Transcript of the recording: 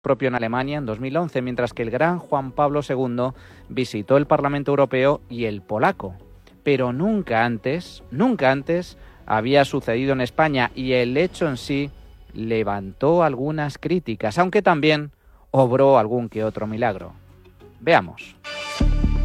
propio en Alemania en 2011, mientras que el gran Juan Pablo II visitó el Parlamento Europeo y el polaco. Pero nunca antes había sucedido en España, y el hecho en sí levantó algunas críticas, aunque también obró algún que otro milagro. Veamos.